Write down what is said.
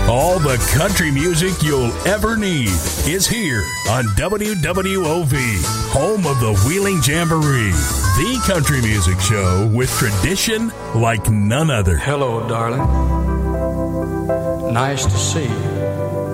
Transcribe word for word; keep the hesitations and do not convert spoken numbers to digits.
All the country music you'll ever need is here on W W O V, home of the Wheeling Jamboree, the country music show with tradition like none other. Hello, darling. Nice to see you.